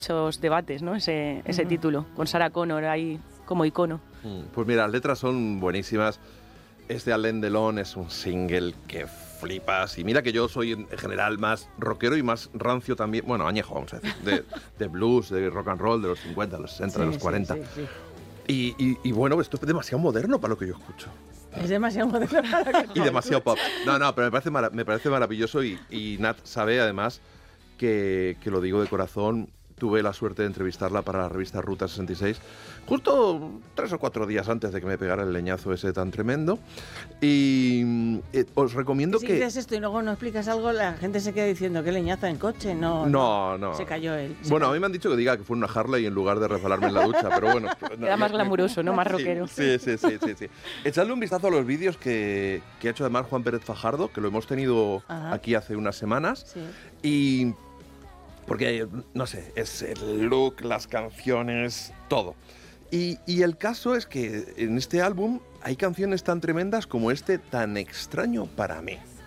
muchos debates, ¿no? Ese título, con Sarah Connor ahí como icono. Pues mira, las letras son buenísimas. Este Alain Delon es un single que flipas. Y mira que yo soy en general más rockero y más rancio también. Bueno, añejo, vamos a decir. De blues, de rock and roll, de los 50, de los 60, de los 40. Sí. Y bueno, esto es demasiado moderno para lo que yo escucho. Es demasiado moderno para lo que Y demasiado pop. No, pero me parece maravilloso y Nat sabe además que lo digo de corazón. Tuve la suerte de entrevistarla para la revista Ruta 66, justo 3 o 4 días antes de que me pegara el leñazo ese tan tremendo. Y os recomiendo si que... dices esto y luego no explicas algo, la gente se queda diciendo que leñaza en coche. No. Se cayó él. Bueno, a mí me han dicho que diga que fue una Harley en lugar de resbalarme en la ducha, pero bueno. Era más glamuroso, ¿no? Más rockero. Sí. Echadle un vistazo a los vídeos que ha hecho además Juan Pérez Fajardo, que lo hemos tenido aquí hace unas semanas. Sí. Y... porque, no sé, es el look, las canciones, todo. Y el caso es que en este álbum hay canciones tan tremendas como este Tan extraño para mí.